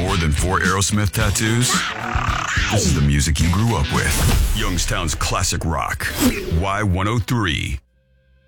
more than 4 Aerosmith tattoos? This is the music you grew up with. Youngstown's classic rock. Y103.